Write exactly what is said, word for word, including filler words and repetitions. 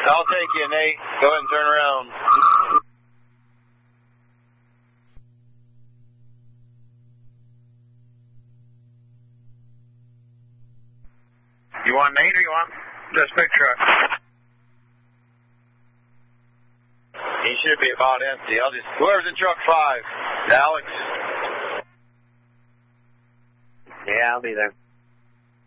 I'll take you, Nate. Go ahead and turn around. You want Nate or you want this big truck? He should be about empty. I'll just... Whoever's in truck five. Alex? Yeah, I'll be there.